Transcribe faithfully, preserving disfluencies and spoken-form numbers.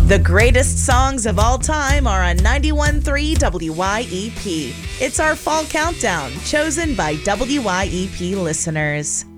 The greatest songs of all time are on ninety-one point three W Y E P. It's our fall countdown, chosen by W Y E P listeners.